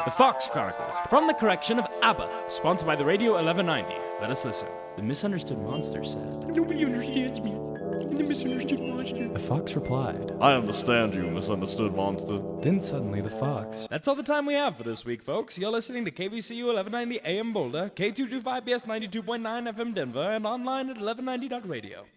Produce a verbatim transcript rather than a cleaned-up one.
The Fox Chronicles, from the correction of ABBA, sponsored by the Radio eleven ninety. Let us listen. The misunderstood monster said, "Nobody understands me. The misunderstood monster." The fox replied, I understand you, misunderstood monster. Then suddenly the fox. That's all the time we have for this week, folks. You're listening to K V C U eleven ninety A M Boulder, K two twenty-five B S ninety-two point nine F M Denver, and online at eleven ninety dot radio.